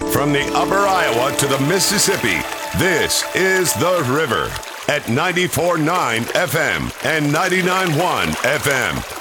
From the upper Iowa to the Mississippi, this is The River at 94.9 FM and 99.1 FM.